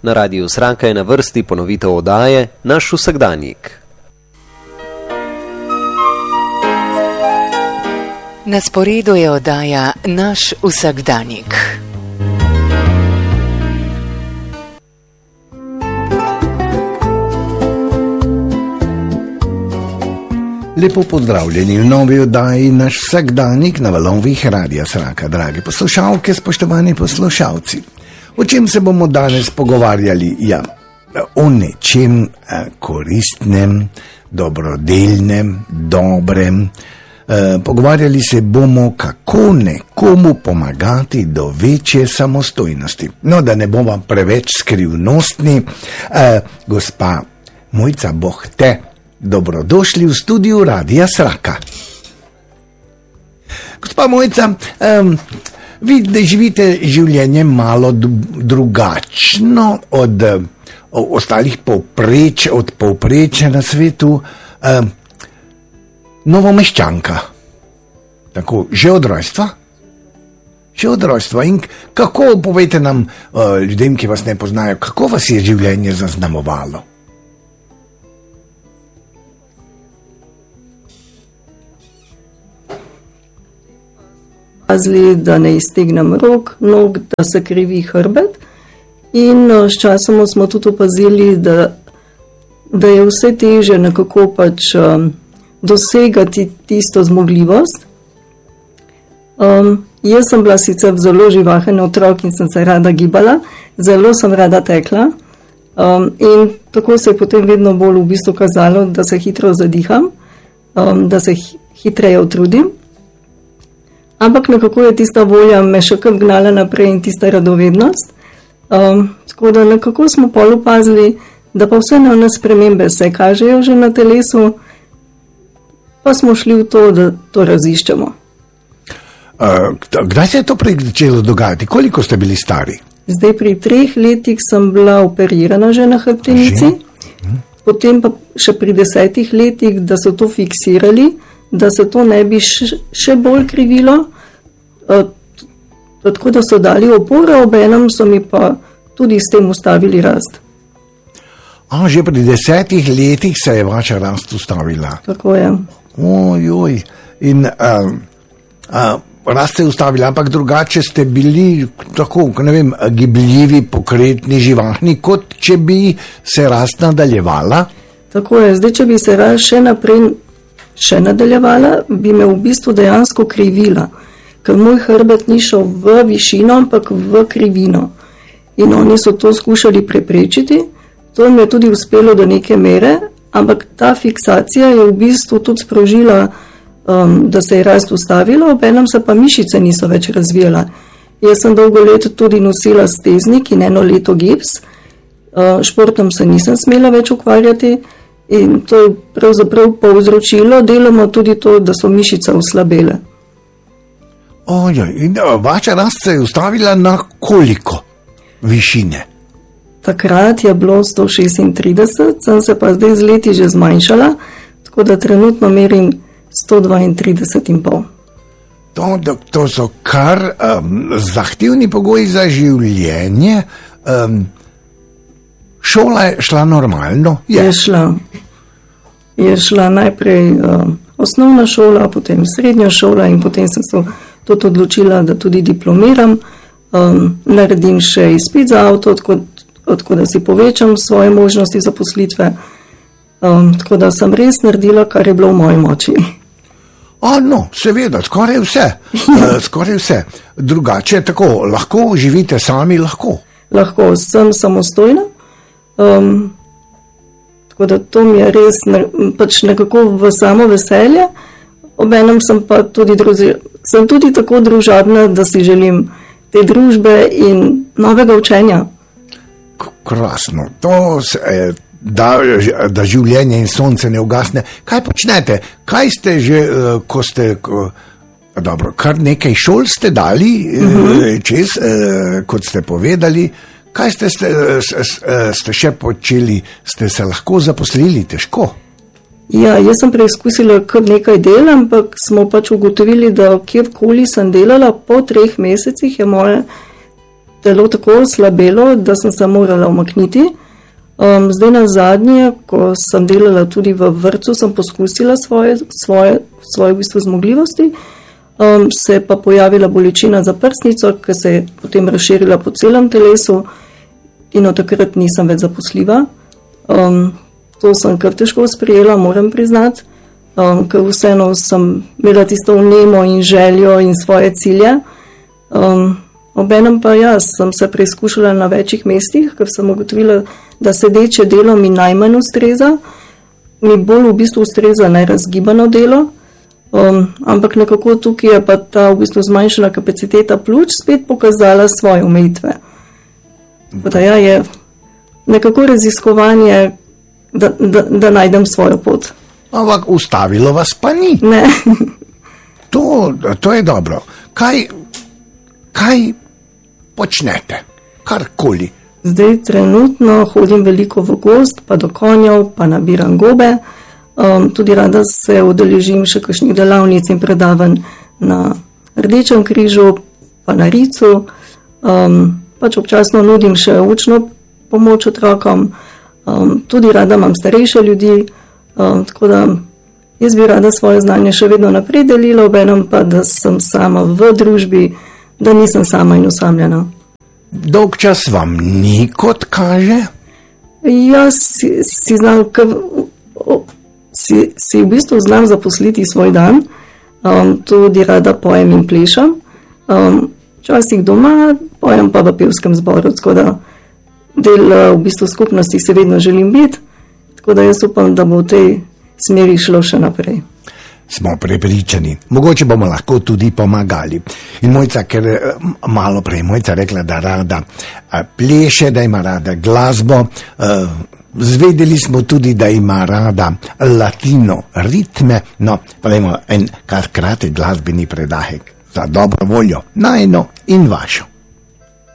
Na Radiu Sraka je na vrsti ponovitev oddaje Naš vsakdanjik. Na sporedu je oddaja Naš vsakdanjik. Lepo pozdravljeni v novi oddaji Naš vsakdanjik na valovih Radia Sraka. Drage poslušalke, spoštovani poslušalci. O čem se bomo danes pogovarjali? Ja, o nečem koristnem, dobrodelnem, dobrem. Pogovarjali se bomo, kako nekomu pomagati do večje samostojnosti. No, da ne bomo preveč skrivnostni, gospa Mojca Bohte, dobrodošli v studiu Radia Sraka. Gospa Mojca, vi živite življenje malo drugačno od ostalih povprečja na svetu. Novomeščanka. Tako, že od rojstva? Že od rojstva. In kako, povejte nam, ljudem, ki vas ne poznajo, kako vas je življenje zaznamovalo? Pazili, da ne iztegnem nog, da se krivi hrbet, in s časom smo tudi opazili, da je vse teže nekako pač dosegati tisto zmogljivost. Jaz sem bila sicer zelo živahen otrok in sem se rada gibala, zelo sem rada tekla, in tako se je potem vedno bolj v bistvu kazalo, da se hitro zadiham, da se hitreje utrudim. Ampak nekako je tista volja me še kar gnala naprej in tista radovednost. Tako da nekako smo pol opazili, da pa vse na spremembe se kažejo že na telesu, pa smo šli v to, da to raziščemo. Kdaj se je to začelo dogajati? Koliko ste bili stari? Zdaj pri 3 letih sem bila operirana že na hrbtenici, potem pa še pri 10 letih, da so to fiksirali, da se to ne bi še bolj krivilo, tako da so dali oporo, obenem so mi pa tudi s tem ustavili rast. Že pri 10 letih se je vaša rast ustavila? Tako je. Ojoj, in rast se je ustavila, ampak drugače ste bili tako, ne vem, gibljivi, pokretni, živahni, kot če bi se rast nadaljevala? Tako je, zdaj če bi se rast še nadaljevala, bi me v bistvu dejansko krivila, ker moj hrbet ni šel v višino, ampak v krivino. In oni so to skušali preprečiti, to jim je tudi uspelo do neke mere, ampak ta fiksacija je v bistvu tudi sprožila, da se je rast ustavila, obenem se pa mišice niso več razvijala. Jaz sem dolgo let tudi nosila steznik in 1 leto gips, športom se nisem smela več ukvarjati, in to je pravzaprav povzročilo deloma tudi to, da so mišice oslabele. In vaša rast se je ustavila na koliko višine? Takrat je bilo 136, sem se pa zdaj z leti že zmanjšala, tako da trenutno merim 132,5. To so kar zahtevni pogoji za življenje. Šola je šla normalno? Je šla najprej osnovna šola, potem srednja šola in potem sem se tudi odločila, da tudi diplomiram, naredim še izpit za avto, tako da si povečam svoje možnosti zaposlitve, tako da sem res naredila, kar je bilo v moji moči. Seveda, skoraj vse. Drugače, tako, lahko živite sami, lahko? Lahko, sem samostojna, tako da to mi je res pač nekako v samo veselje, obenem sem pa tudi tako družabna, da si želim te družbe in novega učenja. Krasno, da življenje in sonce ne ugasne. Kaj počnete? Kaj ste že, kar nekaj šol ste dali čez, kot ste povedali, kaj ste še počeli, ste se lahko zaposlili težko? Ja, jaz sem preizkusila kar nekaj del, ampak smo pač ugotovili, da kjerkoli sem delala, po 3 mesecih je moje telo tako slabelo, da sem se morala umakniti. Zdaj na zadnje, ko sem delala tudi v vrtcu, sem poskusila svoje v bistvu zmogljivosti, se je pa pojavila bolečina za prsnico, ki se je potem razširila po celem telesu in od takrat nisem več zaposljiva. To sem kar težko sprejela, moram priznati, ker vseeno sem imela tisto vnemo in željo in svoje cilje. Obenem pa jaz sem se preizkušala na večjih mestih, ker sem ugotovila, da sedeče delo mi najmanj ustreza, mi bolj v bistvu ustreza nerazgibano delo, ampak nekako tukaj je pa ta v bistvu zmanjšana kapaciteta pljuč spet pokazala svoje omejitve. Da ja, je nekako raziskovanje, da najdem svojo pot. Ampak ustavilo vas pa ni. Ne. To je dobro. Kaj počnete? Karkoli. Zdaj trenutno hodim veliko v gozd, pa do konjev, pa nabiram gobe. Tudi rada se udeležim še kakšnih delavnic in predavanj na Rdečem križu, pa na Ricu. Pač občasno nudim še učno pomoč otrokom. Tudi rada imam starejše ljudi, tako da jaz bi rada svoje znanje še vedno naprej delila, obenem pa, da sem sama v družbi, da nisem sama in osamljena. Dolg čas vam ni, kot kaže? Jaz si v bistvu znam zaposliti svoj dan, tudi rada pojem in plešam. Včasih doma, pojem pa v pevskem zboru, tako da del v bistvu skupnosti se vedno želim biti, tako da jaz upam, da bo v tej smeri šlo še naprej. Smo prepričani, mogoče bomo lahko tudi pomagali. In Mojca, ker malo prej Mojca rekla, da rada pleše, da ima rada glasbo, zvedeli smo tudi, da ima rada latino ritme, no, pa dajmo en kratek glasbeni predahek za dobro voljo, najino in vašo.